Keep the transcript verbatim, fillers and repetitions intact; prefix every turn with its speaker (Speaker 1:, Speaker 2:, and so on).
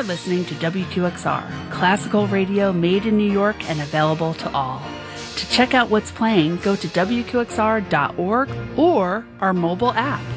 Speaker 1: listening to W Q X R, classical radio made in New York and available to all. To check out what's playing, go to W Q X R dot org or our mobile app.